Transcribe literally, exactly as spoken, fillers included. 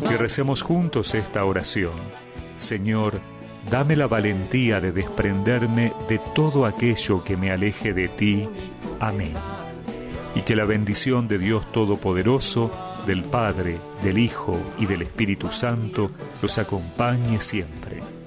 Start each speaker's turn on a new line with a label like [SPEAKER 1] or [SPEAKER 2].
[SPEAKER 1] Y recemos juntos esta oración. Señor, dame la valentía de desprenderme de todo aquello que me aleje de ti. Amén. Y que la bendición de Dios Todopoderoso, del Padre, del Hijo y del Espíritu Santo los acompañe siempre.